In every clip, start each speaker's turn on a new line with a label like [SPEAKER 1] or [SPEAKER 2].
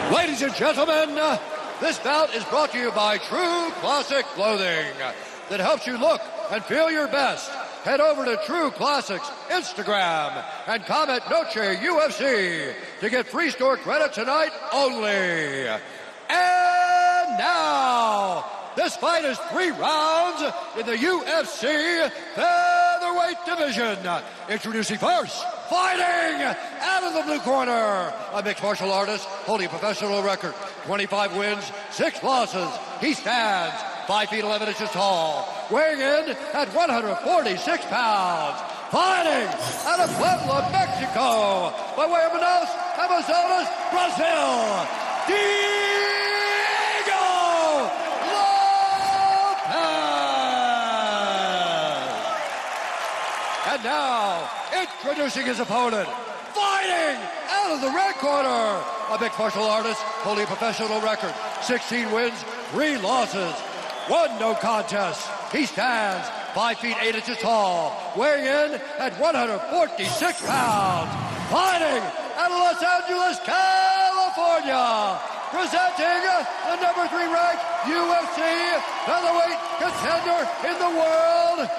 [SPEAKER 1] Ladies and gentlemen, this bout is brought to you by True Classic Clothing that helps you look and feel your best. Head over to True Classics Instagram and comment Noche UFC to get free store credit tonight only. And now, this fight is 3 rounds in the UFC featherweight division. Introducing first, fighting out of the blue corner, a mixed martial artist holding a professional record, 25 wins, 6 losses. He stands 5 feet 11 inches tall, weighing in at 146 pounds. Fighting out of Puebla, Mexico, by way of Manaus, Amazonas, Brazil, Diego Lopez. And now, introducing his opponent, fighting out of the red corner, a mixed martial artist holding a professional record, 16 wins, 3 losses, 1 no contest. He stands 5 feet 8 inches tall, weighing in at 146 pounds. Fighting out of Los Angeles, California, presenting the number 3 ranked UFC featherweight contender in the world,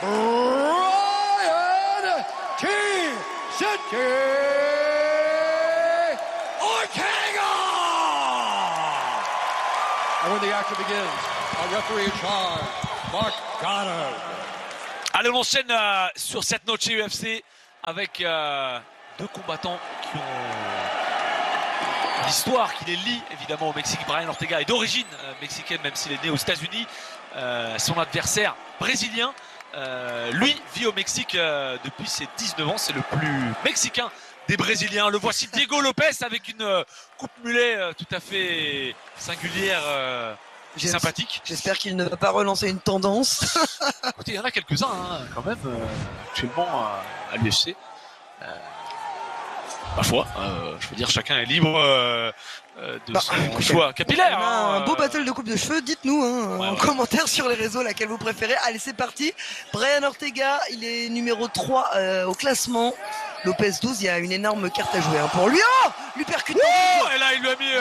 [SPEAKER 1] Brian T. City Ortega! And when the action begins, our referee in charge, Mark Goddard.
[SPEAKER 2] Allez, on enchaîne sur cette noche UFC avec 2 combattants qui ont l'histoire qui les lie évidemment au Mexique. Brian Ortega est d'origine mexicaine, même s'il est né aux États-Unis. Son adversaire brésilien, lui, vit au Mexique depuis ses 19 ans. C'est le plus mexicain des Brésiliens. Le voici, Diego Lopez, avec une coupe mulet tout à fait singulière. Sympathique.
[SPEAKER 3] J'espère qu'il ne va pas relancer une tendance.
[SPEAKER 2] Écoutez, il y en a quelques-uns quand même actuellement à l'UFC. Ma foi, je veux dire, chacun est libre de son choix capillaire.
[SPEAKER 3] On a un beau battle de coupe de cheveux. Dites-nous en commentaire sur les réseaux laquelle vous préférez. Allez, c'est parti. Brian Ortega, il est numéro 3 au classement. Lopez 12, il y a une énorme carte à jouer pour lui. Oh, lui percute.
[SPEAKER 2] Et là, il lui a mis...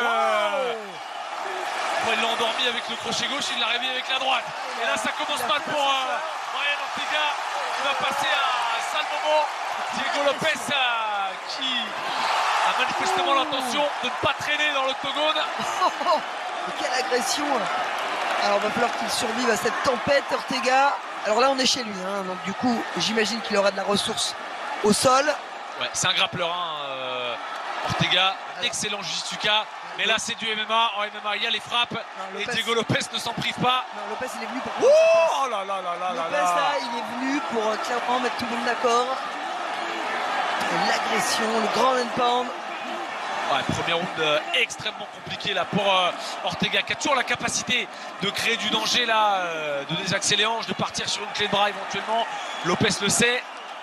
[SPEAKER 2] Il l'a endormi avec le crochet gauche, il l'a réveillé avec la droite. Et là, ça commence mal pour Brian Ortega. Il va passer à un sale moment. Diego Lopez qui a manifestement l'intention de ne pas traîner dans l'octogone.
[SPEAKER 3] Quelle agression! Alors, il va falloir qu'il survive à cette tempête, Ortega. Alors là, on est chez lui. Donc, du coup, j'imagine qu'il aura de la ressource au sol.
[SPEAKER 2] Ouais, c'est un grappleur, Ortega. Excellent jiu-jitsu-ka. Mais là, c'est du MMA. En MMA, il y a les frappes. Non, et Diego Lopez ne s'en prive pas.
[SPEAKER 3] Non, Lopez, il est venu pour...
[SPEAKER 2] Oh là là là là là
[SPEAKER 3] Lopez, là, il est venu pour clairement mettre tout le monde d'accord. L'agression, le grand and pound.
[SPEAKER 2] Ouais, premier round extrêmement compliqué là pour Ortega, qui a toujours la capacité de créer du danger là, de désaxer les hanches, de partir sur une clé de bras éventuellement. Lopez le sait.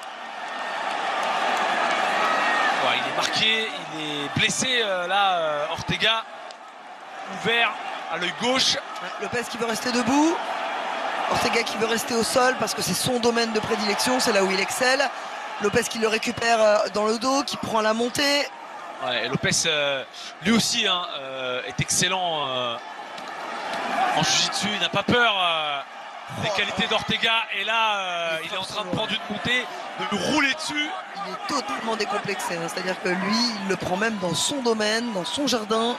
[SPEAKER 2] Ouais, il est marqué, il est blessé là, Ortega, ouvert à l'œil gauche.
[SPEAKER 3] Lopez qui veut rester debout, Ortega qui veut rester au sol parce que c'est son domaine de prédilection, c'est là où il excelle. Lopez qui le récupère dans le dos, qui prend la montée.
[SPEAKER 2] Ouais, et Lopez, lui aussi, est excellent en jiu-jitsu, il n'a pas peur des qualités d'Ortega. Et là, il est en train de prendre une montée, de le rouler dessus.
[SPEAKER 3] Il est totalement décomplexé, c'est-à-dire que lui, il le prend même dans son domaine, dans son jardin.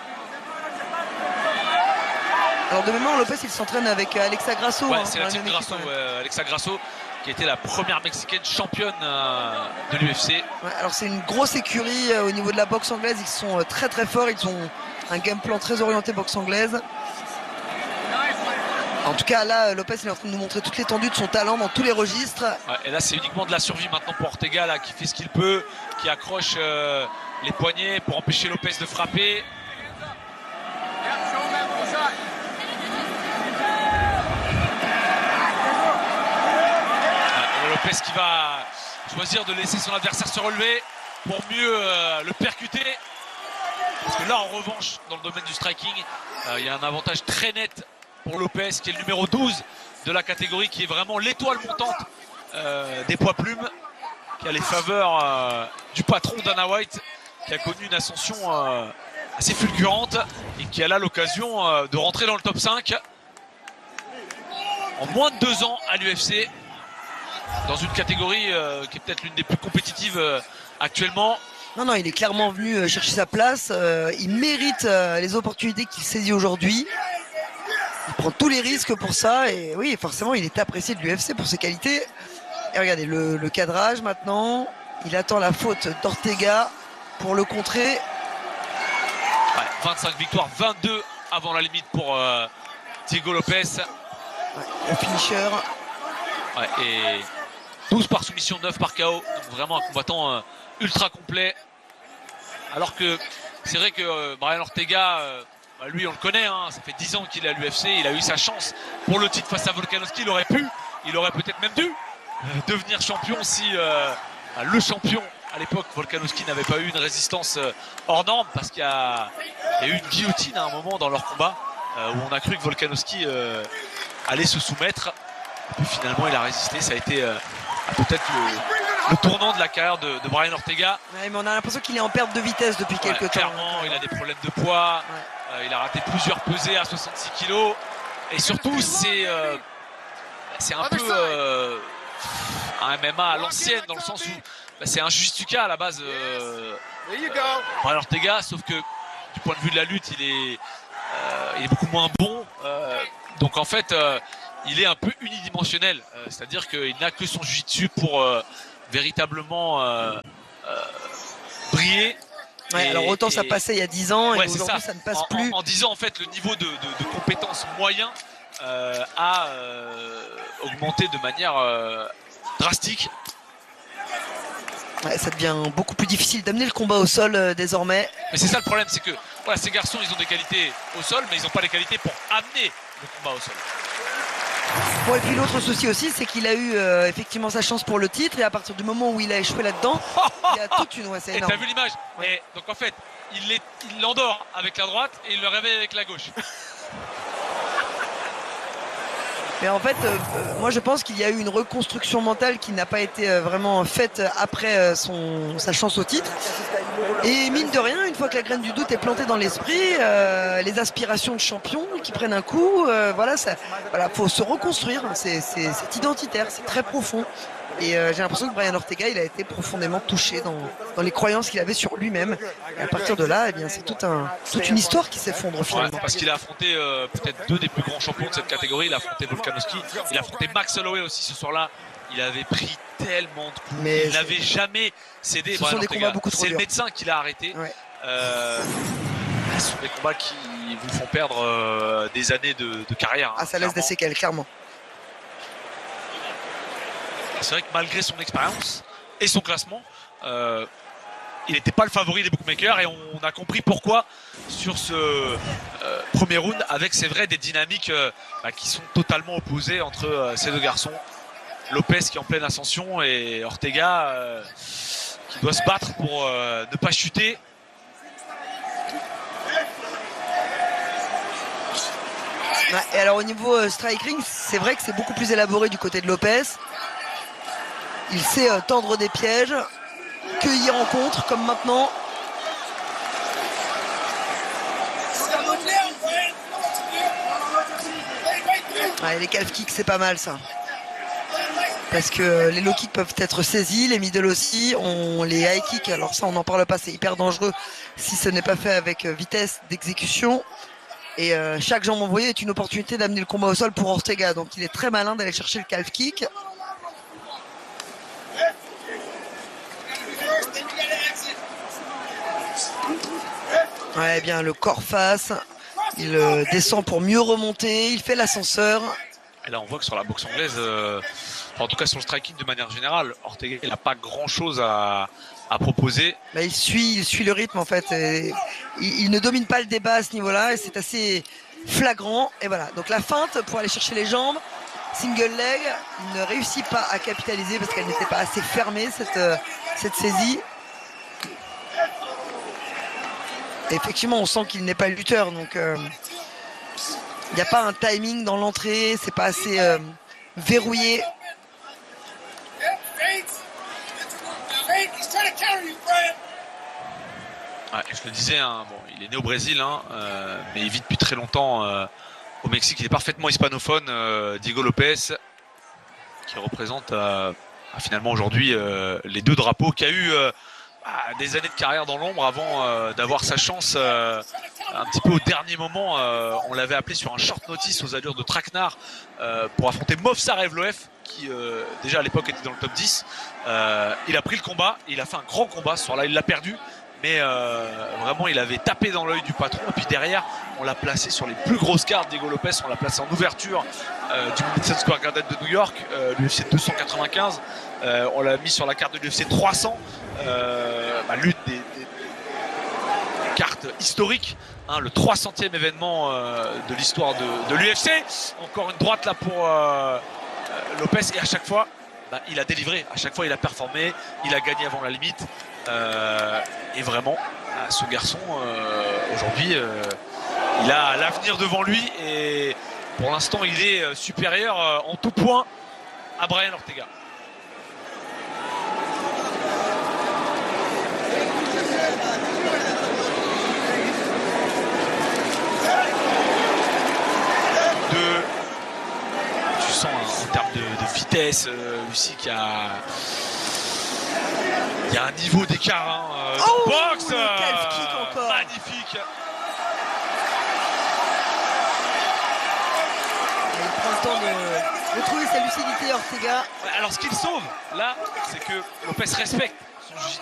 [SPEAKER 3] Alors de mémoire, Lopez, il s'entraîne avec Alexa Grasso.
[SPEAKER 2] Ouais, c'est la team Grasso, Alexa Grasso, qui était la première mexicaine championne de l'UFC.
[SPEAKER 3] Ouais, alors c'est une grosse écurie au niveau de la boxe anglaise, ils sont très très forts, ils ont un game plan très orienté boxe anglaise. En tout cas là, Lopez il est en train de nous montrer toute l'étendue de son talent dans tous les registres.
[SPEAKER 2] Ouais, et là c'est uniquement de la survie maintenant pour Ortega là, qui fait ce qu'il peut, qui accroche les poignets pour empêcher Lopez de frapper. Lopez qui va choisir de laisser son adversaire se relever pour mieux le percuter. Parce que là, en revanche, dans le domaine du striking, il y a un avantage très net pour Lopez, qui est le numéro 12 de la catégorie, qui est vraiment l'étoile montante des poids plumes, qui a les faveurs du patron Dana White, qui a connu une ascension assez fulgurante et qui a là l'occasion de rentrer dans le top 5 en moins de 2 ans à l'UFC, dans une catégorie qui est peut-être l'une des plus compétitives actuellement.
[SPEAKER 3] Non, il est clairement venu chercher sa place. Il mérite les opportunités qu'il saisit aujourd'hui. Il prend tous les risques pour ça. Et oui, forcément, il est apprécié de l'UFC pour ses qualités. Et regardez, le cadrage maintenant. Il attend la faute d'Ortega pour le contrer.
[SPEAKER 2] Ouais, 25 victoires, 22 avant la limite pour Diego Lopez.
[SPEAKER 3] Ouais, le finisher.
[SPEAKER 2] Ouais, et 12 par soumission, 9 par KO. Donc vraiment un combattant ultra complet. Alors que c'est vrai que Brian Ortega, lui on le connaît, hein, ça fait 10 ans qu'il est à l'UFC. Il a eu sa chance pour le titre face à Volkanovski. Il aurait peut-être même dû devenir champion si le champion à l'époque Volkanovski n'avait pas eu une résistance hors norme, parce qu'il y a eu une guillotine à un moment dans leur combat où on a cru que Volkanovski allait se soumettre, et puis finalement il a résisté. Ça a été peut-être le tournant de la carrière de Brian Ortega.
[SPEAKER 3] Ouais, mais on a l'impression qu'il est en perte de vitesse depuis quelques temps.
[SPEAKER 2] Clairement, il a des problès de poids. Ouais. Il a raté plusieurs pesées à 66 kilos. Et surtout, c'est un peu un MMA à l'ancienne, dans le sens où c'est un Jiu-Jitsuka à la base, Brian Ortega, sauf que du point de vue de la lutte, il est beaucoup moins bon. Donc en fait, il est un peu unidimensionnel. C'est-à-dire qu'il n'a que son Jiu-Jitsu pour véritablement briller.
[SPEAKER 3] Ouais, alors autant ça passait il y a 10 ans, et aujourd'hui ça ne passe plus.
[SPEAKER 2] En 10 ans, en fait, le niveau de compétence moyen a augmenté de manière drastique.
[SPEAKER 3] Ouais, ça devient beaucoup plus difficile d'amener le combat au sol désormais.
[SPEAKER 2] Mais c'est ça le problème, c'est que voilà, ces garçons, ils ont des qualités au sol, mais ils n'ont pas les qualités pour amener le combat au sol.
[SPEAKER 3] Bon, et puis l'autre souci aussi, c'est qu'il a eu effectivement sa chance pour le titre, et à partir du moment où il a échoué là-dedans, il y a toute une... Ouais, c'est énorme.
[SPEAKER 2] Et t'as vu l'image? Ouais. Donc en fait, il l'endort avec la droite et il le réveille avec la gauche.
[SPEAKER 3] Mais en fait, moi je pense qu'il y a eu une reconstruction mentale qui n'a pas été vraiment faite après sa chance au titre. Et mine de rien, une fois que la graine du doute est plantée dans l'esprit, les aspirations de champion qui prennent un coup, voilà, faut se reconstruire. C'est identitaire, c'est très profond. Et j'ai l'impression que Brian Ortega, il a été profondément touché dans les croyances qu'il avait sur lui-même. Et à partir de là, eh bien, c'est toute une histoire qui s'effondre finalement.
[SPEAKER 2] Ouais, parce qu'il a affronté peut-être 2 des plus grands champions de cette catégorie. Il a affronté Volkanovski, il a affronté Max Holloway aussi ce soir-là. Il avait pris tellement de coups, mais il n'avait jamais cédé.
[SPEAKER 3] Ce sont des combats beaucoup trop durs.
[SPEAKER 2] C'est le médecin qui l'a arrêté. Ouais. Ce sont des combats qui vous font perdre des années de carrière.
[SPEAKER 3] Ah, ça laisse des séquelles, clairement.
[SPEAKER 2] C'est vrai que malgré son expérience et son classement, il n'était pas le favori des bookmakers, et on a compris pourquoi sur ce premier round, avec, c'est vrai, des dynamiques qui sont totalement opposées entre ces deux garçons. Lopez qui est en pleine ascension et Ortega qui doit se battre pour ne pas chuter.
[SPEAKER 3] Et alors au niveau striking, c'est vrai que c'est beaucoup plus élaboré du côté de Lopez. Il sait tendre des pièges, cueillir en contre comme maintenant. Ouais, les calf kicks, c'est pas mal ça. Parce que les low kicks peuvent être saisis, les middle aussi, les high kicks, alors ça on n'en parle pas, c'est hyper dangereux si ce n'est pas fait avec vitesse d'exécution. Et chaque jambe envoyée est une opportunité d'amener le combat au sol pour Ortega, donc il est très malin d'aller chercher le calf kick. Ouais, bien le corps face, il descend pour mieux remonter, il fait l'ascenseur.
[SPEAKER 2] Et là on voit que sur la boxe anglaise, en tout cas sur le striking de manière générale, Ortega il n'a pas grand chose à proposer.
[SPEAKER 3] Bah, il suit le rythme en fait. Il ne domine pas le débat à ce niveau-là, et c'est assez flagrant. Et voilà, donc la feinte pour aller chercher les jambes, single leg, il ne réussit pas à capitaliser parce qu'elle n'était pas assez fermée cette saisie. Et effectivement, on sent qu'il n'est pas lutteur, donc il n'y a pas un timing dans l'entrée, c'est pas assez verrouillé.
[SPEAKER 2] Ouais, je le disais, hein, bon, il est né au Brésil, hein, mais il vit depuis très longtemps au Mexique. Il est parfaitement hispanophone, Diego Lopez, qui représente finalement aujourd'hui les 2 drapeaux, qui a eu des années de carrière dans l'ombre avant d'avoir sa chance un petit peu au dernier moment. On l'avait appelé sur un short notice aux allures de traquenard pour affronter Movsar Evloev, qui déjà à l'époque était dans le top 10. Il a pris le combat, il a fait un grand combat ce soir-là, il l'a perdu, mais vraiment il avait tapé dans l'œil du patron. Et puis derrière, on l'a placé sur les plus grosses cartes. Diego Lopez, on l'a placé en ouverture du Madison Square Garden de New York, l'UFC 295. On l'a mis sur la carte de l'UFC 300, l'une des cartes historiques, hein, le 300e événement de l'histoire de l'UFC. Encore une droite là pour Lopez, et à chaque fois il a délivré, à chaque fois il a performé, il a gagné avant la limite, et vraiment ce garçon aujourd'hui il a l'avenir devant lui, et pour l'instant il est supérieur en tout point à Brian Ortega. Tu sens en termes de vitesse, Lucie, qu'il y a un niveau d'écart
[SPEAKER 3] Oh,
[SPEAKER 2] boxe,
[SPEAKER 3] le calf kick encore.
[SPEAKER 2] magnifique.
[SPEAKER 3] Il prend le temps de retrouver sa lucidité, Ortega.
[SPEAKER 2] Alors ce qu'il sauve là, c'est que Lopez respecte son jiu-jitsu.